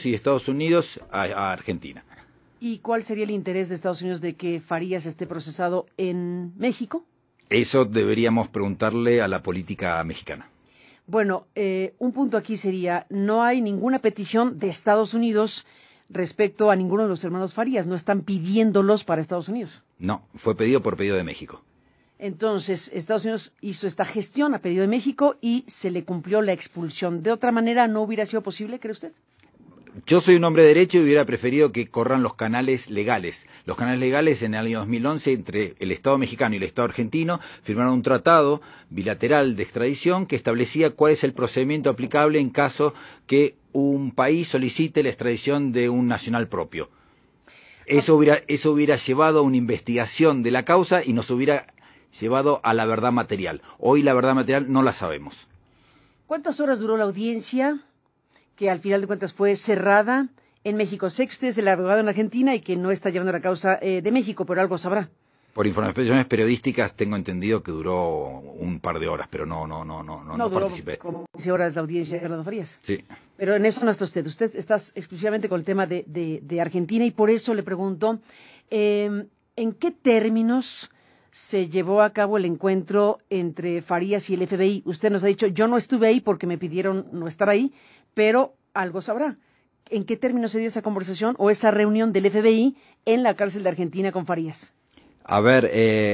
Unidos y de Estados Unidos a Argentina. ¿Y cuál sería el interés de Estados Unidos de que Farías esté procesado en México? Eso deberíamos preguntarle a la política mexicana. Bueno, un punto aquí sería, no hay ninguna petición de Estados Unidos respecto a ninguno de los hermanos Farías, no están pidiéndolos para Estados Unidos. No, fue pedido por pedido de México. Entonces, Estados Unidos hizo esta gestión a pedido de México y se le cumplió la expulsión. ¿De otra manera no hubiera sido posible, cree usted? Yo soy un hombre de derecho y hubiera preferido que corran los canales legales. Los canales legales en el año 2011 entre el Estado mexicano y el Estado argentino firmaron un tratado bilateral de extradición que establecía cuál es el procedimiento aplicable en caso que un país solicite la extradición de un nacional propio. Eso hubiera llevado a una investigación de la causa y nos hubiera llevado a la verdad material. Hoy la verdad material no la sabemos. ¿Cuántas horas duró la audiencia, que al final de cuentas fue cerrada en México? Sé que usted es el abogado en Argentina y que no está llevando la causa de México, pero algo sabrá. Por informaciones periodísticas tengo entendido que duró un par de horas, pero no duró participé. Como 15 horas la audiencia de Fernando Farías. Sí. Pero en eso no está usted. Usted está exclusivamente con el tema de Argentina y por eso le pregunto, ¿en qué términos se llevó a cabo el encuentro entre Farías y el FBI? Usted nos ha dicho, yo no estuve ahí porque me pidieron no estar ahí, pero algo sabrá. ¿En qué términos se dio esa conversación o esa reunión del FBI en la cárcel de Argentina con Farías? A ver,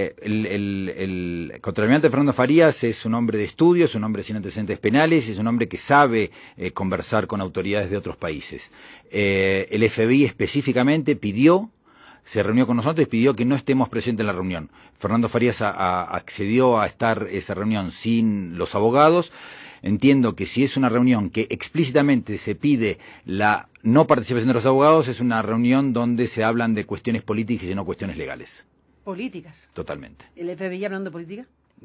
el contraalmirante Fernando Farías es un hombre de estudio, es un hombre sin antecedentes penales, es un hombre que sabe conversar con autoridades de otros países. El FBI específicamente se reunió con nosotros y pidió que no estemos presentes en la reunión. Fernando Farías accedió a estar esa reunión sin los abogados. Entiendo que si es una reunión que explícitamente se pide la no participación de los abogados, es una reunión donde se hablan de cuestiones políticas y no cuestiones legales. Políticas. Totalmente. ¿El FBI hablando de política?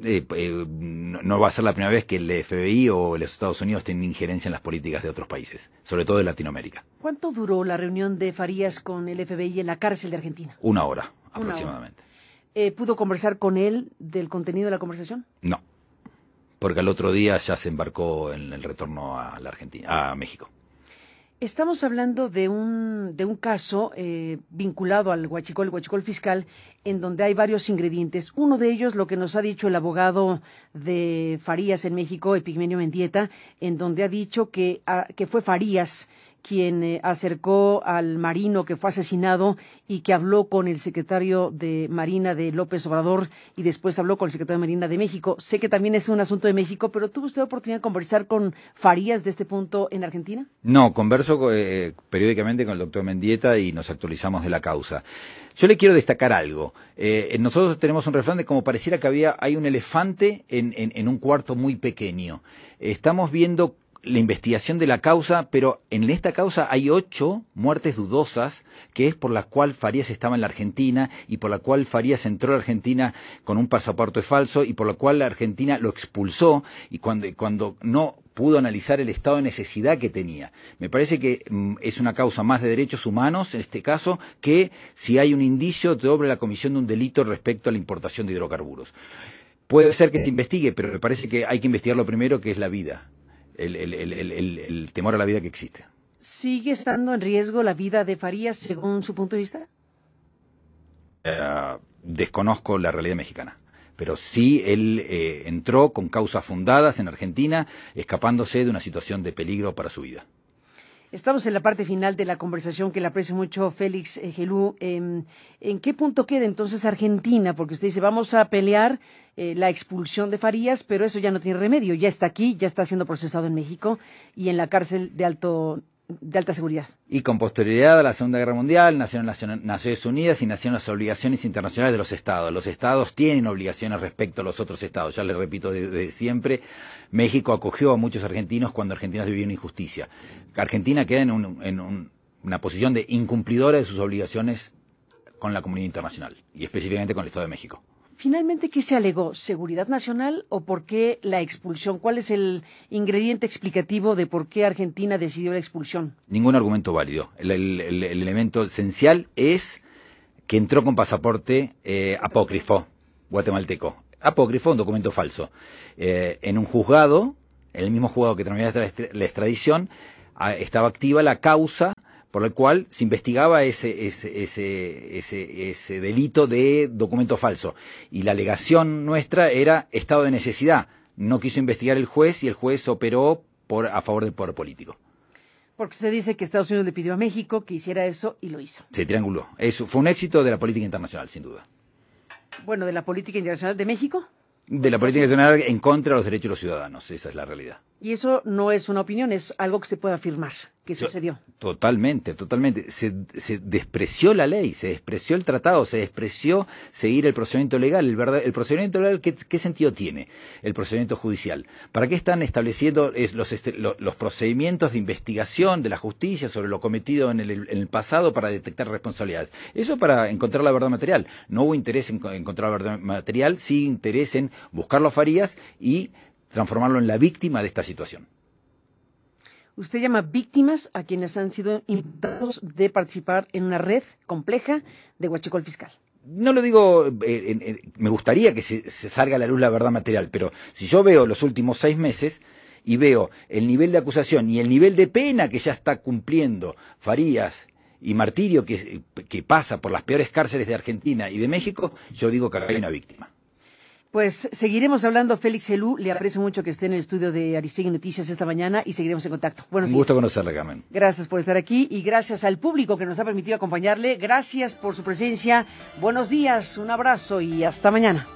No va a ser la primera vez que el FBI o los Estados Unidos tienen injerencia en las políticas de otros países, sobre todo de Latinoamérica. ¿Cuánto duró la reunión de Farías con el FBI en la cárcel de Argentina? 1 hora, aproximadamente. ¿Pudo conversar con él del contenido de la conversación? No, porque al otro día ya se embarcó en el retorno a la Argentina, a México. Estamos hablando de un caso vinculado al huachicol fiscal, en donde hay varios ingredientes. Uno de ellos, lo que nos ha dicho el abogado de Farías en México, Epigmenio Mendieta, en donde ha dicho que fue Farías quien acercó al marino que fue asesinado y que habló con el secretario de Marina de López Obrador y después habló con el secretario de Marina de México. Sé que también es un asunto de México, pero ¿tuvo usted oportunidad de conversar con Farías de este punto en Argentina? No, converso periódicamente con el doctor Mendieta y nos actualizamos de la causa. Yo le quiero destacar algo. Nosotros tenemos un refrán de como pareciera que hay un elefante en un cuarto muy pequeño. Estamos viendo la investigación de la causa, pero en esta causa hay 8 muertes dudosas, que es por la cual Farías estaba en la Argentina y por la cual Farías entró a Argentina con un pasaporte falso y por la cual la Argentina lo expulsó y cuando no pudo analizar el estado de necesidad que tenía. Me parece que es una causa más de derechos humanos, en este caso, que si hay un indicio sobre la comisión de un delito respecto a la importación de hidrocarburos. Puede ser que se investigue, pero me parece que hay que investigarlo primero, que es la vida. El temor a la vida que existe. ¿Sigue estando en riesgo la vida de Farías según su punto de vista? Desconozco la realidad mexicana, pero sí él entró con causas fundadas en Argentina, escapándose de una situación de peligro para su vida. Estamos en la parte final de la conversación que le aprecio mucho, Félix Gelú. ¿En qué punto queda entonces Argentina? Porque usted dice, vamos a pelear la expulsión de Farías, pero eso ya no tiene remedio. Ya está aquí, ya está siendo procesado en México y en la cárcel de alta seguridad. Y con posterioridad a la Segunda Guerra Mundial, nacieron las Naciones Unidas y nacieron las obligaciones internacionales de los Estados. Los Estados tienen obligaciones respecto a los otros Estados. Ya les repito desde siempre, México acogió a muchos argentinos cuando Argentina vivió una injusticia. Argentina queda en una posición de incumplidora de sus obligaciones con la comunidad internacional y específicamente con el Estado de México. Finalmente, ¿qué se alegó? ¿Seguridad nacional o por qué la expulsión? ¿Cuál es el ingrediente explicativo de por qué Argentina decidió la expulsión? Ningún argumento válido. El elemento esencial es que entró con pasaporte apócrifo, guatemalteco. Apócrifo, un documento falso. En un juzgado, en el mismo juzgado que terminó la extradición, estaba activa la causa por el cual se investigaba ese delito de documento falso. Y la alegación nuestra era estado de necesidad. No quiso investigar el juez y el juez operó a favor del poder político. Porque se dice que Estados Unidos le pidió a México que hiciera eso y lo hizo. Se trianguló. Eso fue un éxito de la política internacional, sin duda. Bueno, de la política internacional de México. De la política internacional en contra de los derechos de los ciudadanos, esa es la realidad. Y eso no es una opinión, es algo que se puede afirmar, que sucedió. Totalmente. Se despreció la ley, se despreció el tratado, se despreció seguir el procedimiento legal. El procedimiento legal, ¿qué sentido tiene? El procedimiento judicial. ¿Para qué están estableciendo los procedimientos de investigación de la justicia sobre lo cometido en el pasado para detectar responsabilidades? Eso para encontrar la verdad material. No hubo interés en encontrar la verdad material, sí interés en buscarlo a Farías y transformarlo en la víctima de esta situación. Usted llama víctimas a quienes han sido imputados de participar en una red compleja de huachicol fiscal. No lo digo, me gustaría que se salga a la luz la verdad material, pero si yo veo los últimos 6 meses y veo el nivel de acusación y el nivel de pena que ya está cumpliendo Farías y Martirio, que pasa por las peores cárceles de Argentina y de México, yo digo que hay una víctima. Pues seguiremos hablando, Félix Helú. Le aprecio mucho que esté en el estudio de Aristegui Noticias esta mañana y seguiremos en contacto. Buenos días. Un gusto conocerle, Carmen. Gracias por estar aquí y gracias al público que nos ha permitido acompañarle. Gracias por su presencia. Buenos días, un abrazo y hasta mañana.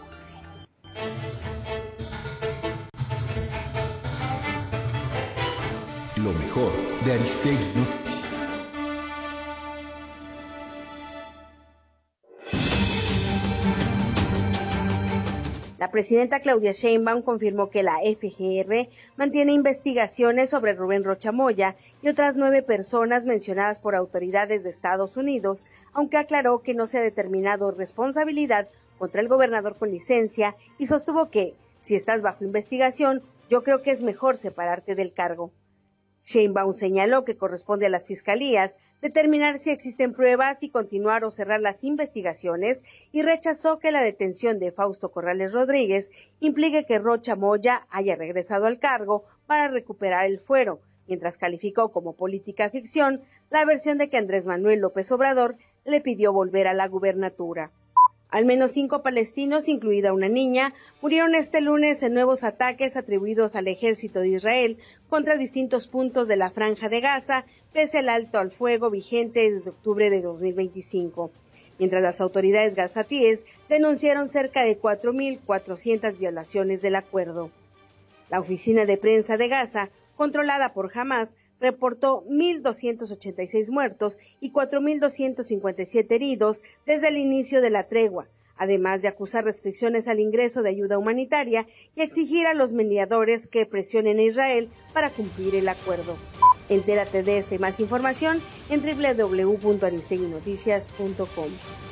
Lo mejor de Aristegui Noticias. La presidenta Claudia Sheinbaum confirmó que la FGR mantiene investigaciones sobre Rubén Rocha Moya y otras 9 personas mencionadas por autoridades de Estados Unidos, aunque aclaró que no se ha determinado responsabilidad contra el gobernador con licencia y sostuvo que, si estás bajo investigación, yo creo que es mejor separarte del cargo. Sheinbaum señaló que corresponde a las fiscalías determinar si existen pruebas y continuar o cerrar las investigaciones y rechazó que la detención de Fausto Corrales Rodríguez implique que Rocha Moya haya regresado al cargo para recuperar el fuero, mientras calificó como política ficción la versión de que Andrés Manuel López Obrador le pidió volver a la gubernatura. Al menos 5 palestinos, incluida una niña, murieron este lunes en nuevos ataques atribuidos al ejército de Israel contra distintos puntos de la Franja de Gaza, pese al alto al fuego vigente desde octubre de 2025. Mientras las autoridades gazatíes denunciaron cerca de 4.400 violaciones del acuerdo. La oficina de prensa de Gaza, controlada por Hamás, reportó 1.286 muertos y 4.257 heridos desde el inicio de la tregua, además de acusar restricciones al ingreso de ayuda humanitaria y exigir a los mediadores que presionen a Israel para cumplir el acuerdo. Entérate de esta y más información en www.aristeguinoticias.com.